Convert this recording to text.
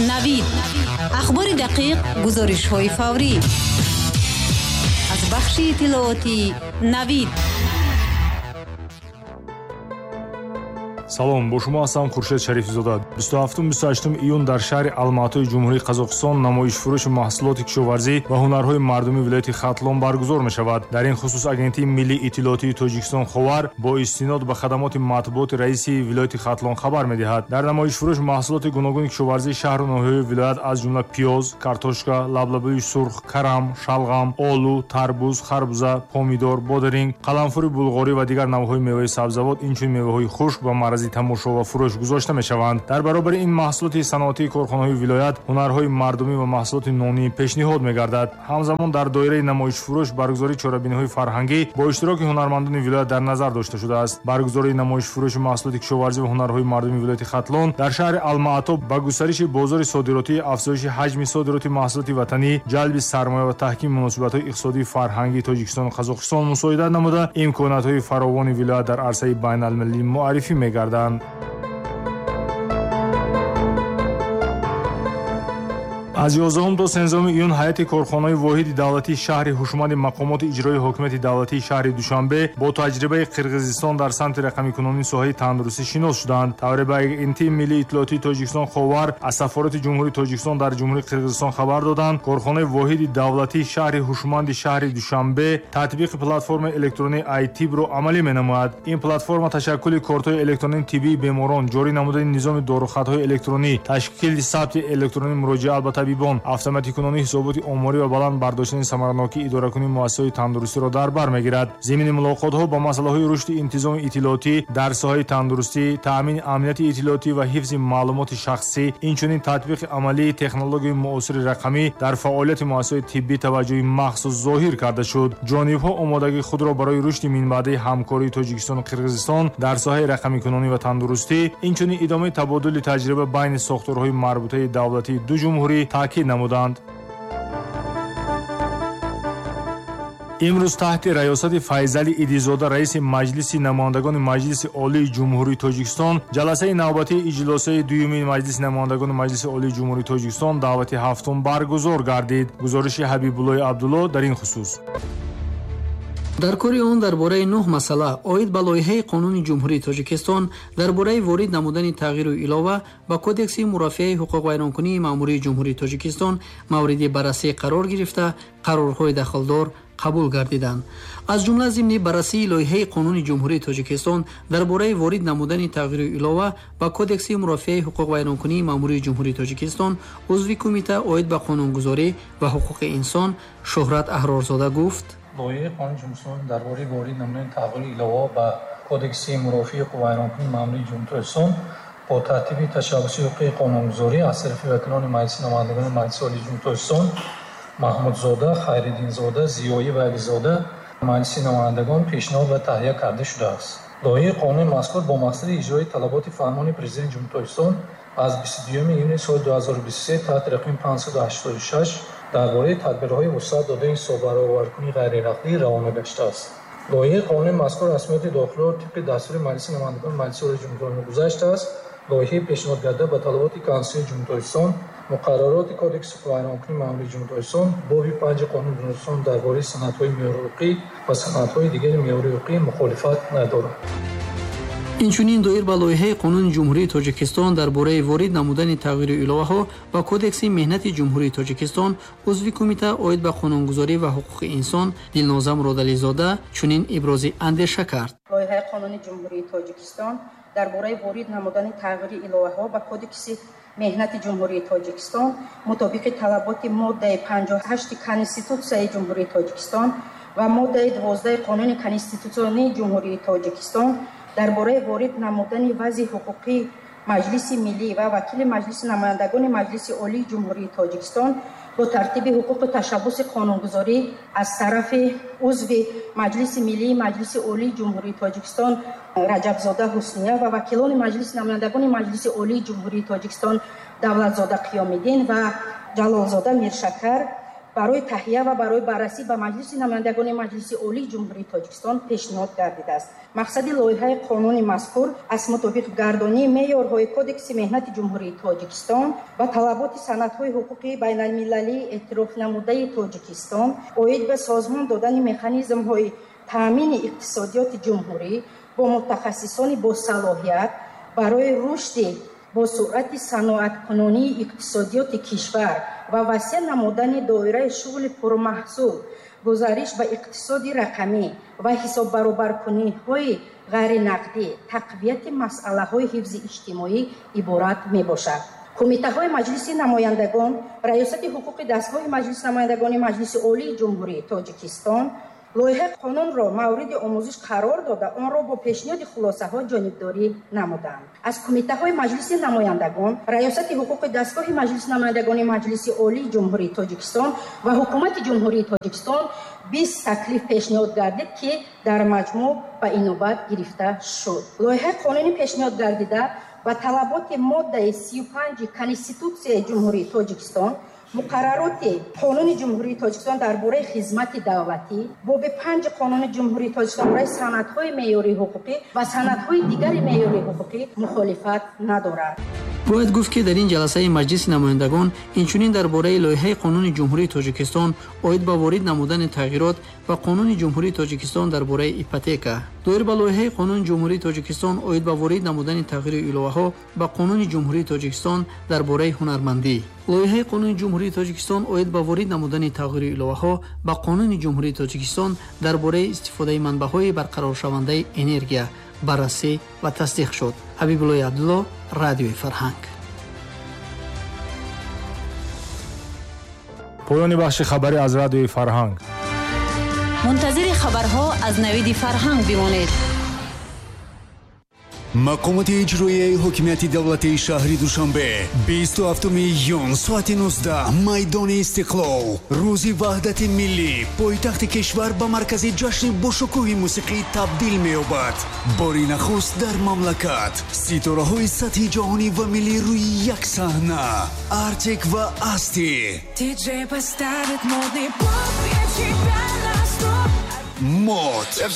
навид. ахбори дақиқ, гузоришҳои фаврӣ. аз бахши иттилооти навид. салом, бо шумо ҳастам Хуршед Шарифзода. 27-28 июн дар шаҳри Алматои Ҷумҳурии Қазоқистон намоишфурӯши маҳсулоти кишоварзӣ ва ҳунарҳои мардумии вилояти Хатлон баргузор мешавад. дар ин хусус агентии миллии иттилоотии Тоҷикистон Ховар бо истинод ба хадамоти матбуоти раиси вилояти Хатлон хабар медиҳад. дар намоишфурӯш маҳсулоти гуногуни кишоварзии шаҳру ноҳияҳои вилоят аз ҷумла пиёз, картошка, лаблабӯи сурх, карам, шалғам, олу, тарбуз, харбуза, помидор, бодиринг, қаламфури булғорӣ ва дигар навъҳои меваи сабзавот, инчунин меваҳои хушк ва марази тамошо ва фурӯш гузошта мешаванд. дар баробари ин маҳсулоти саноатии корхонаҳои вилоят ҳунарҳои мардумӣ ва маҳсулоти нонӣ пешниҳод мегардад. ҳамзамон дар доираи намоишфурӯш баргузории чорабиниҳои фарҳангӣ бо иштироки ҳунармандони вилоят дар назар дошта шудааст. баргузории намоишфурӯши маҳсулоти кишоварзӣ ва ҳунарҳои мардумии вилояти Хатлон дар шаҳри Алмато ба густариши бозори содиротӣ, афзоиши ҳаҷми содироти маҳсулоти ватанӣ, ҷалби сармоя ва таҳкими муносибатҳои иқтисодии фарҳангии Тоҷикистону Қазоқистон мусоидат намуда, имконатҳои фаровони вилоят дар арсаи байналмилалӣ муаррифӣ мегарданд. аз 11 то 13 июн ҳайати корхонаи воҳиди давлатии шаҳри ҳушманди мақомоти иҷроии ҳокимияти давлатии шаҳри Душанбе бо таҷрибаи Қирғизистон дар самти рақамикунонии соҳаи тандурустӣ шинос шуданд. тавре ба агентии миллии иттилоотии Тоҷикистон Ховар аз сафорати ҷумҳурии Тоҷикистон дар ҷумҳурии Қирғизистон хабар доданд, корхонаи воҳиди давлатии шаҳри ҳушманди шаҳри Душанбе татбиқи платформаи электронии iTibро амалӣ менамояд. ин платформа ташаккули кортҳои электронии тиббии беморон, ҷорӣ намудани низоми дорухатҳои электронӣ, ташкили сабти электронии муроҷиат ба табибон, автоматикунонии ҳисоботи оморӣ ва баланд бардоштани самаранокии идоракунии муассисаҳои тандурустиро дар бар мегирад. зимини мулоқотҳо ба масъалаҳои рушди интизоми иттилоотӣ дар соҳаи тандурустӣ, таъмини амнияти иттилоотӣ ва ҳифзи маълумоти шахсӣ, инчунин татбиқи амалии технологияи муосири рақамӣ дар фаъолияти муассисаҳои тиббӣ таваҷҷӯҳи махсус зоҳир карда шуд. ҷонибҳо омодагии худро барои рушди минбаъдаи ҳамкории Тоҷикистону Қирғизистон дар соҳаи рақамикунонӣ ва тандурустӣ, инчунин идомаи табодули таҷриба байни сохторҳои марбутаи давлатии ду ҷумҳурӣ таъкид намуданд. имрӯз таҳти раёсати Файзали Идизода, раиси маҷлиси намояндагони Маҷлиси Олии Ҷумҳурии Тоҷикистон, ҷаласаи навбатии иҷлосаи дуюми Маҷлиси намояндагони Маҷлиси Олии Ҷумҳурии Тоҷикистон давати ҳафтум баргузор гардид. гузориши Ҳабибуллои Абдулло дар ин хусус. дар кори он дар бораи 9 масъала оид ба лоиҳаи қонуни ҷумҳурии Тоҷикистон дар бораи ворид намудани тағйиру илова ба кодекси мурофиаи ҳуқуқ вайронкунии маъмурии ҷумҳурии Тоҷикистон мавриди баррасӣ қарор гирифта, қарорҳои дахлдор қабул гардиданд. аз ҷумла зимни баррасии лоиҳаи қонуни ҷумҳурии Тоҷикистон дар бораи ворид намудани тағйиру илова ба кодекси мурофиаи ҳуқуқ вайронкунии маъмурии ҷумҳурии Тоҷикистон узви кумита оид ба қонунгузорӣ ва ҳуқуқи инсон Шӯҳрат Аҳрорзода гуфт: лоиҳаи қонуни ҷумҳурии дар бораи ворид намудани тағйири илова ба кодекси мурофиаи ҳуқуқи вайронкунии маъмурии ҷумҳурии Тоҷикистон бо тартиби ташаббуси ҳуқуқи қонунгузорӣ аз тарафи вакилони Маҷлиси намояндагони Маҷлиси Олии Ҷумҳурии Тоҷикистон Маҳмудзода, Хайриддинзода, Зиёӣ ва Ализода Маҷлиси намояндагон пешниҳод ва таҳия карда шудааст. лоиҳаи қонуни мазкур бо мақсади иҷрои талаботи фармони Президенти Ҷумҳурии Тоҷикистон аз 22 июни соли 2023 таҳти рақами 586 дар бораи тадбирҳои вусъат додаи ҳисоббароваркунии ғайринақдӣ равона гаштааст. лоиҳаи қонуни мазкур расмиёти дохилиро тибқи дастури Маҷлиси намояндагони Маҷлиси Олии Ҷумҳурии гузаштааст. лоиҳаи пешниҳод карда ба талаботи Конститутсияи Ҷумҳурии Тоҷикистон, муқаррароти кодекси ҳуқуқи вайронкунии маъмурии Ҷумҳурии Тоҷикистон, боби 5 қонуни Тоҷикистон дар бораи санадҳои меъёрии ҳуқуқӣ ва санадҳои дигари меъёрии ҳуқуқӣ мухолифат надорад. инчунин доир ба лоиҳаи қонуни ҷумҳурии Тоҷикистон дар бораи ворид намудани тағйиру иловаҳо ба кодекси меҳнати ҷумҳурии Тоҷикистон узви кумита оид ба қонунгузорӣ ва ҳуқуқи инсон Дилноза Муродализода чунин ибрози андеша кард: лоиҳаи қонуни ҷумҳурии Тоҷикистон дар бораи ворид намудани тағйири иловаҳо ба кодекси меҳнати ҷумҳурии Тоҷикистон мутобиқи талаботи моддаи 58 Конститутсияи Ҷумҳурии Тоҷикистон ва моддаи 12 Қонуни Конститутсионии Ҷумҳурии Тоҷикистон дар бораи ворид намудани вазъи ҳуқуқи Маҷлиси Миллӣ ва вакили Маҷлиси намояндагони Маҷлиси Олии Ҷумҳурии Тоҷикистон бо тартиби ҳуқуқи ташаббуси қонунгузорӣ аз тарафи узви Маҷлиси Миллӣ, Маҷлиси Олии Ҷумҳурии Тоҷикистон Раҷабзода Ҳусния ва вакилони Маҷлиси намояндагони Маҷлиси Олии Ҷумҳурии Тоҷикистон Давлатзода Қиёмиддин ва Ҷалолзода Миршакар барои таҳия ва барои баррасӣ ба маҷлиси намояндагони маҷлиси олии ҷумҳурии тоҷикистон пешниҳод гардидааст. мақсади лоиҳаи қонуни мазкур аз мутобиқгардонии меъёрҳои кодекси меҳнати ҷумҳурии тоҷикистон ба талаботи санадҳои ҳуқуқи байналмилалии эътирофнамудаи тоҷикистон оид ба созмон додани механизмҳои таъмини иқтисодиёти ҷумҳурӣ бо мутахассисони босалоҳият барои рушди бо суръати саноаткунонии иқтисодиёти кишвар ва васеъ намудани доираи шуғли пурмаҳсул, гузариш ба иқтисоди рақамӣ ва ҳисоббаробаркуниҳои ғайринақдӣ, тақвияти масъалаҳои ҳифзи иҷтимоӣ иборат мебошад. кумитаҳои маҷлиси намояндагон, раёсати ҳуқуқи дастгоҳи маҷлиси намояндагони маҷлиси олии ҷумҳурии тоҷикистон лоиҳаи қонунро мавриди омӯзиш қарор дода, онро бо пешниҳоди хулосаҳо ҷонибдорӣ намуданд. аз кумитаҳои маҷлиси намояндагон, раёсати ҳуқуқи дастгоҳи маҷлиси намояндагони маҷлиси олии ҷумҳурии тоҷикистон ва ҳукумати ҷумҳурии тоҷикистон 20 таклиф пешниҳод гардид, ки дар маҷмӯъ ба инобат гирифта шуд. лоиҳаи қонунӣ пешниҳод гардида ба талаботи моддаи 35 Конститутсияи ҷумҳурии тоҷикистон, муқаррароти қонуни ҷумҳурии тоҷикистон дар бораи хизмати давлатӣ, боби 5 қонуни ҷумҳурии тоҷикистон бораи санадҳои меъёрии ҳуқуқӣ ва санадҳои дигари меъёрии ҳуқуқӣ мухолифат надорад. бояд гуфт ки дар ин ҷаласаи маҷлиси намояндагон инчунин дар бораи лоиҳаи қонуни ҷумҳурии тоҷикистон оид ба ворид намудани тағйирот ба қонуни ҷумҳурии тоҷикистон дар бораи ипотека, доир ба лоиҳаи қонуни ҷумҳурии тоҷикистон оид ба ворид намудани тағйири иловаҳо ба қонуни ҷумҳурии тоҷикистон дар бораи ҳунармандӣ, лоиҳаи қонуни ҷумҳурии тоҷикистон оид ба ворид намудани тағйири иловаҳо ба қонуни ҷумҳурии тоҷикистон дар бораи истифодаи манбаъҳои барқароршавандаи энергия баррасӣ ва тасдиқ шуд. ҳабибуллои абдулло, радиои Фарҳанг. поёни бахши хабарӣ аз радиои Фарҳанг. мунтазири хабарҳо аз навиди Фарҳанг бимонед. мақомоти иҷроияи ҳокимияти давлатии шаҳри Душанбе 27 июн соати 19 майдони Истиқлол, рӯзи ваҳдати миллӣ, пойтахти кишвар ба маркази ҷашни бошукӯҳи мусиқӣ табдил меёбад. бори нахуст дар мамлакат ситораҳои сатҳи ҷаҳонӣ ва миллӣ рӯи як саҳна. Артик ва Асти мод